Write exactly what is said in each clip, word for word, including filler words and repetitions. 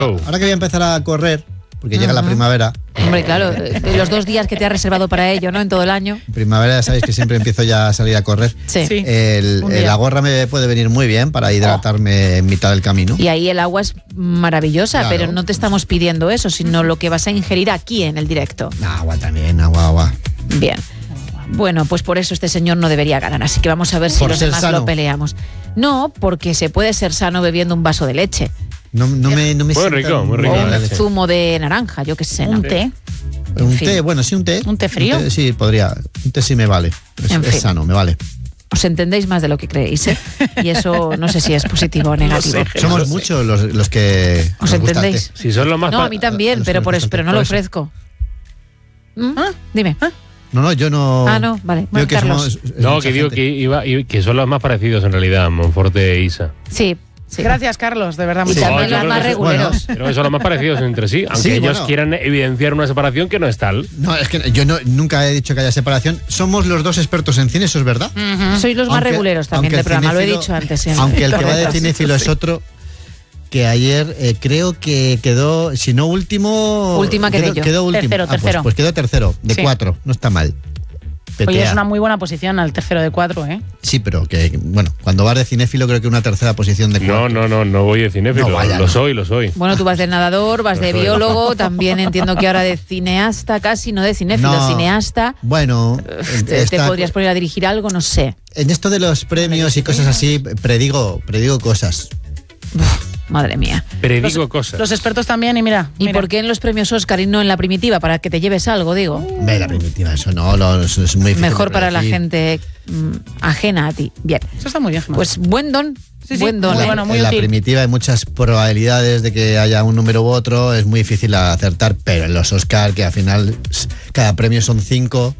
Oh. Ahora que voy a empezar a correr, porque uh-huh. llega la primavera. Hombre, claro, los dos días que te has reservado para ello, ¿no? En todo el año. En primavera ya sabéis que siempre empiezo ya a salir a correr. Sí. sí. El, el, la gorra me puede venir muy bien para hidratarme oh. en mitad del camino. Y ahí el agua es maravillosa, claro, pero no te estamos pidiendo eso, sino lo que vas a ingerir aquí en el directo. Agua también, agua, agua. Bien. Bueno, pues por eso este señor no debería ganar, así que vamos a ver si por los demás sano. Lo peleamos. No, porque se puede ser sano bebiendo un vaso de leche. No, no me, no me muy rico, muy rico. O un zumo de naranja, yo qué sé. Un ¿no? té. Un té, bueno, sí, un té. ¿Un té frío? Un té, sí, podría. Un té sí me vale. Es, es sano, me vale. Os entendéis más de lo que creéis, ¿eh? Y eso no sé si es positivo o negativo. No sé, Somos no sé. muchos los, los que. ¿Os entendéis? Si son los más no, a mí también, pero por eso, pero no lo ofrezco. ¿Mm? ¿Ah? Dime. ¿Ah? No, no, yo no. Ah, no, vale. Yo que Carlos. somos, no, que digo que, iba, que son los más parecidos en realidad, Monforte e Isa. Sí. Sí. Gracias, Carlos, de verdad. Y también los más reguleros. Creo que son los más parecidos entre sí, aunque sí, ellos bueno. quieran evidenciar una separación que no es tal. No, es que yo no, nunca he dicho que haya separación. Somos los dos expertos en cine, eso es verdad. Uh-huh. Sois los más aunque, reguleros también del programa, cinéfilo, lo he dicho antes. ¿eh? Aunque el que va de cinéfilo es otro, que ayer eh, creo que quedó, si no último... Última quedé quedó, yo. Quedó último. Tercero, ah, pues, tercero. Pues quedó tercero, de sí. cuatro, no está mal. Oye, es una muy buena posición al tercero de cuatro, ¿eh? Sí, pero que, bueno, cuando vas de cinéfilo creo que una tercera posición de cuatro. No, no, no, no voy de cinéfilo, no, vaya, lo no. soy, lo soy. Bueno, tú vas de nadador, vas lo de soy. biólogo, también entiendo que ahora de cineasta casi, no de cinéfilo, no, cineasta. Bueno. ¿Te, está, ¿Te podrías poner a dirigir algo? No sé. En esto de los premios y cosas así, predigo, predigo cosas. Uf. Madre mía. Predigo los, cosas. Los expertos también, y mira. ¿Y mira. por qué en los premios Oscar y no en la primitiva? Para que te lleves algo, digo. Ve, la primitiva, eso no, lo, eso es muy difícil. Mejor para la gente mm, ajena a ti. Bien. Eso está muy bien, Gemma. Pues buen don. Sí, sí, buen don. muy ¿eh? bueno, muy en útil. La primitiva hay muchas probabilidades de que haya un número u otro, es muy difícil acertar, pero en los Oscar, que al final cada premio son cinco.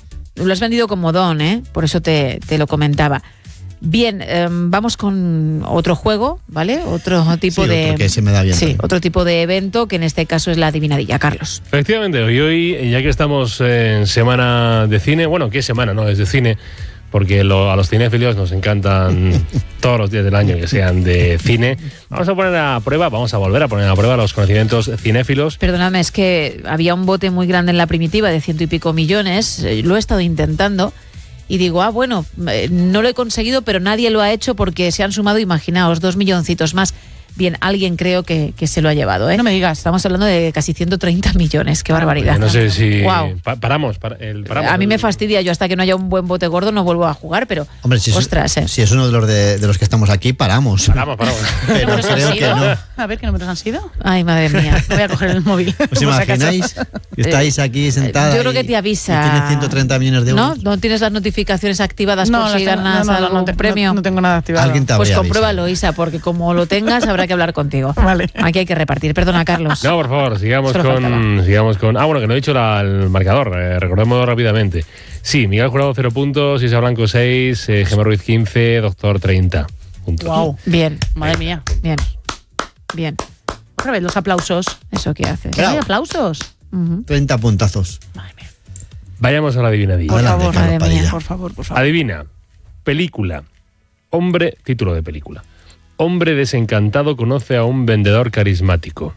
Lo has vendido como don, ¿eh? Por eso te, te lo comentaba. Bien, eh, vamos con otro juego, ¿vale? Otro tipo sí, de... Otro que se me da bien. Sí, también. otro tipo de evento, que en este caso es la adivinadilla, Carlos. Efectivamente, hoy, hoy ya que estamos en semana de cine, bueno, ¿qué semana? No, es de cine, porque lo, a los cinéfilos nos encantan todos los días del año que sean de cine. Vamos a poner a prueba, vamos a volver a poner a prueba los conocimientos cinéfilos. Perdóname, es que había un bote muy grande en la primitiva de ciento y pico millones, lo he estado intentando. Y digo, ah, bueno, eh, no lo he conseguido, pero nadie lo ha hecho porque se han sumado, imaginaos, dos milloncitos más. Bien, alguien creo que, que se lo ha llevado, ¿eh? No me digas. Estamos hablando de casi ciento treinta millones, qué barbaridad. Yo no sé si... Wow. Pa- paramos, para, el, paramos. A mí me fastidia, yo hasta que no haya un buen bote gordo no vuelvo a jugar, pero... Hombre, si ostras, es, ¿eh? si es uno de los, de, de los que estamos aquí, paramos. Paramos, paramos. Pero creo que no. A ver, ¿qué números han sido? Ay, madre mía. Voy a coger el móvil. ¿Os imagináis? Estáis aquí sentadas. Yo creo que te avisa. Tiene ciento treinta millones de euros. ¿No? ¿No tienes las notificaciones activadas no, por si tengo, ganas no, no, algún no, no, premio? No, no tengo nada activado. Alguien te Pues habría compruébalo, avisado. Isa, porque como lo tengas habrá que hablar contigo. Vale. Aquí hay que repartir. Perdona, Carlos. No, por favor, sigamos Solo con, faltaba. sigamos con... Ah, bueno, que no he dicho la, el marcador, eh, recordemos rápidamente. Sí, Miguel Jurado cero puntos, Isa Blanco seis, eh, Gemma Ruiz quince, Doctor treinta puntos. Wow. Bien, Madre mía. bien, bien. Otra vez los aplausos. ¿Eso qué haces? Bravo. ¿Hay aplausos? Uh-huh. treinta puntazos. Madre mía. Vayamos a la adivinadilla. Por Adelante, favor, Carlos madre mía, Padilla. Por favor, por favor. Adivina. Película. Hombre, título de película. Hombre desencantado conoce a un vendedor carismático.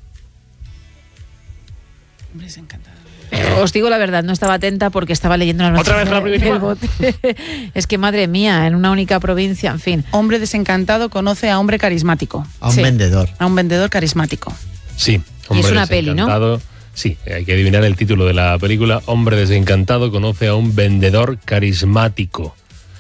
Hombre, es encantado. Os digo la verdad, no estaba atenta porque estaba leyendo la noticia. ¿Otra vez la primitiva? del bote. Es que, madre mía, en una única provincia, en fin. Hombre desencantado conoce a hombre carismático. A un Sí. vendedor. A un vendedor carismático. Sí. Hombre es una peli, ¿no? desencantado. Sí, hay que adivinar el título de la película. Hombre desencantado conoce a un vendedor carismático.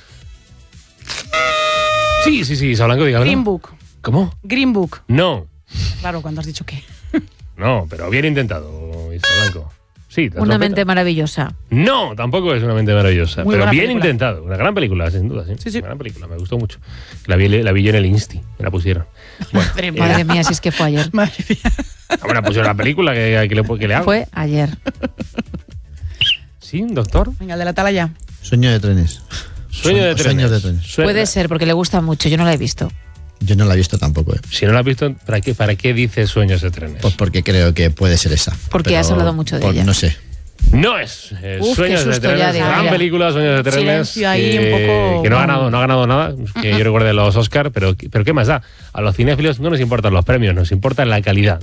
Sí, sí, sí, Isa Blanco, dígame. Green Book. ¿Cómo? Green Book. No, Claro, cuando has dicho que. no, pero bien intentado, Isa Blanco. Sí, la Una trompeta. mente maravillosa. No, tampoco es una mente maravillosa, Muy pero buena bien película. intentado. Una gran película, sin duda, sí. Sí, sí. Una gran película, me gustó mucho. La vi, la vi yo en el Insti, me la pusieron. Bueno, Madre mía. Madre mía, si es que fue ayer. Madre mía. ah, me la pusieron la película que, que, le, que le hago. Fue ayer. ¿Sí, doctor? Venga, el de la tala ya. Sueño de trenes. Sueño de trenes. Sueños de trenes. Sueño- Puede ser, porque le gusta mucho. Yo no la he visto. Yo no la he visto tampoco, ¿eh? Si no la has visto, ¿para qué, para qué dices sueños de trenes? Pues porque creo que puede ser esa. Porque Pero, has hablado mucho de pues, ella. No sé. No es. Eh, Uf, Sueños qué de susto Trenes, ya, digo, gran mira. película, Sueños de Trenes. Silencio ahí que, un poco- que no ha ganado, no ha ganado nada, que yo recuerde los Oscar, pero, pero ¿qué más da? A los cinéfilos no nos importan los premios, nos importa la calidad